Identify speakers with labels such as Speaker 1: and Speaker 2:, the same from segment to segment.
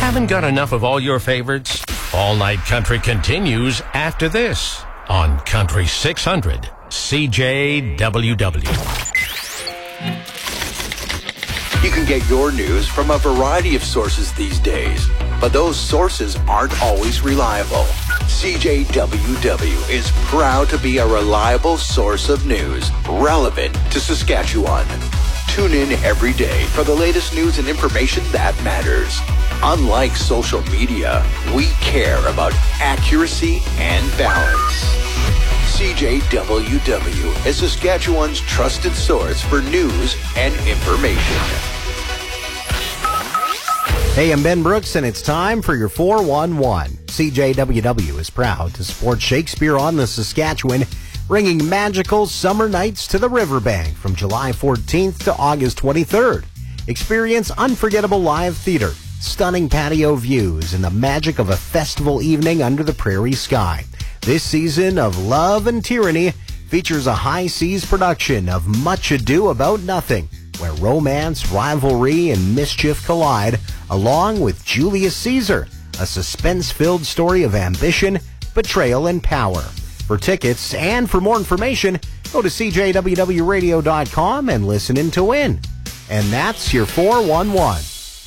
Speaker 1: Haven't got enough of all your favorites? All Night Country continues after this on Country 600 CJWW.
Speaker 2: You can get your news from a variety of sources these days, but those sources aren't always reliable. CJWW is proud to be a reliable source of news relevant to Saskatchewan. Tune in every day for the latest news and information that matters. Unlike social media, we care about accuracy and balance. CJWW is Saskatchewan's trusted source for news and information.
Speaker 3: Hey, I'm Ben Brooks, and it's time for your 411. CJWW is proud to support Shakespeare on the Saskatchewan, bringing magical summer nights to the riverbank from July 14th to August 23rd. Experience unforgettable live theater, stunning patio views, and the magic of a festival evening under the prairie sky. This season of Love and Tyranny features a High Seas production of Much Ado About Nothing, where romance, rivalry, and mischief collide, along with Julius Caesar, a suspense-filled story of ambition, betrayal, and power. For tickets and for more information, go to cjwwradio.com and listen in to win. And that's your 411.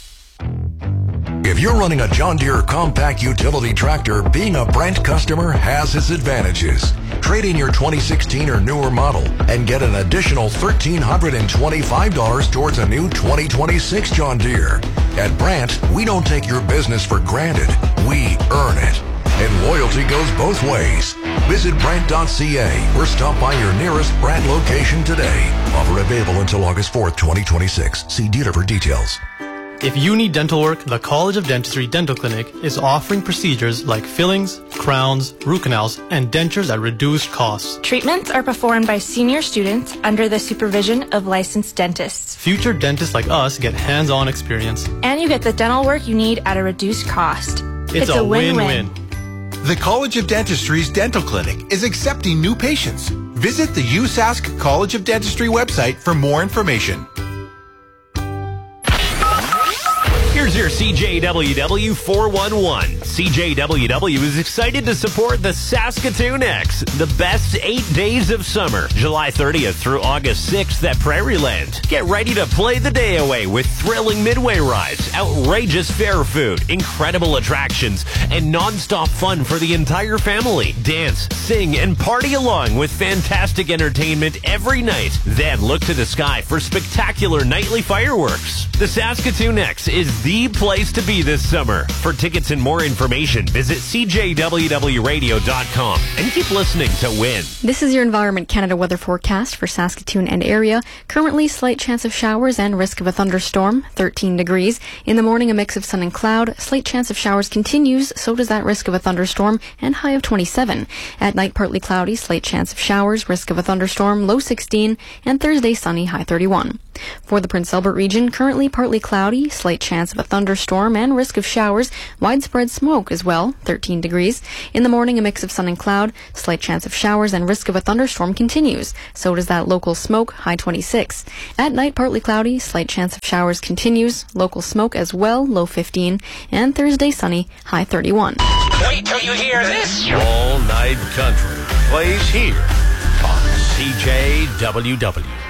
Speaker 4: If you're running a John Deere compact utility tractor, being a Brent customer has its advantages. Trade in your 2016 or newer model and get an additional $1,325 towards a new 2026 John Deere. At Brent, we don't take your business for granted. We earn it. And loyalty goes both ways. Visit Brent.ca or stop by your nearest Brent location today. Offer available until August 4th, 2026. See dealer for details.
Speaker 5: If you need dental work, the College of Dentistry Dental Clinic is offering procedures like fillings, crowns, root canals, and dentures at reduced costs.
Speaker 6: Treatments are performed by senior students under the supervision of licensed dentists.
Speaker 5: Future dentists like us get hands-on experience.
Speaker 6: And you get the dental work you need at a reduced cost.
Speaker 5: It's a win-win.
Speaker 7: The College of Dentistry's Dental Clinic is accepting new patients. Visit the USask College of Dentistry website for more information.
Speaker 8: Here's your CJWW 411. CJWW is excited to support the Saskatoon X, the best 8 days of summer, July 30th through August 6th at Prairieland. Get ready to play the day away with thrilling midway rides, outrageous fair food, incredible attractions, and non-stop fun for the entire family. Dance, sing, and party along with fantastic entertainment every night. Then look to the sky for spectacular nightly fireworks. The Saskatoon X is the place to be this summer. For tickets and more information, visit cjwwradio.com and keep listening to win.
Speaker 9: This is your Environment Canada weather forecast for Saskatoon and area. Currently, slight chance of showers and risk of a thunderstorm, 13 degrees. In the morning, a mix of sun and cloud. Slight chance of showers continues, so does that risk of a thunderstorm, and high of 27. At night, partly cloudy, slight chance of showers, risk of a thunderstorm, low 16, and Thursday, sunny, high 31. For the Prince Albert region, currently partly cloudy, slight chance of a thunderstorm and risk of showers, widespread smoke as well, 13 degrees. In the morning, a mix of sun and cloud, slight chance of showers and risk of a thunderstorm continues. So does that local smoke, high 26. At night, partly cloudy, slight chance of showers continues, local smoke as well, low 15, and Thursday, sunny, high 31.
Speaker 1: Wait till you hear this. All Night Country plays here on CJWW.